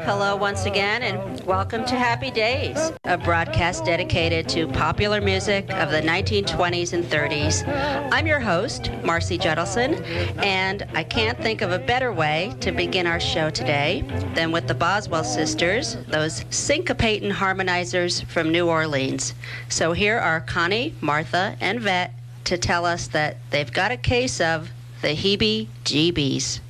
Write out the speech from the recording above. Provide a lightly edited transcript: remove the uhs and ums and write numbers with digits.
Hello once again, and welcome to Happy Days, a broadcast dedicated to popular music of the 1920s and 30s. I'm your host, Marcy Judelson, and I can't think of a better way to begin our show today than with the Boswell sisters, those syncopating harmonizers from New Orleans. So here are Connie, Martha, and Vet to tell us that they've got a case of the heebie-jeebies.